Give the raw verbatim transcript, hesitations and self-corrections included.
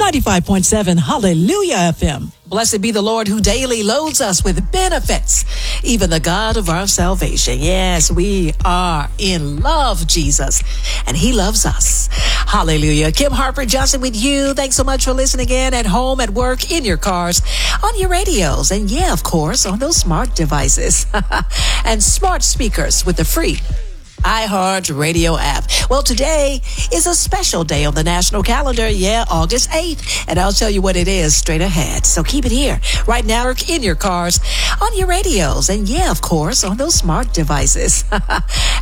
ninety-five point seven Hallelujah F M. Blessed be the Lord who daily loads us with benefits, even the God of our salvation. Yes, we are in love, Jesus, and he loves us. Hallelujah. Kim Harper Johnson with you. Thanks so much for listening in at home, at work, in your cars, on your radios, and yeah, of course, on those smart devices and smart speakers with the free iHeart Radio app. Well, today is a special day on the national calendar. Yeah, August eighth. And I'll tell you what it is straight ahead. So keep it here right now in your cars, on your radios, and yeah, of course, on those smart devices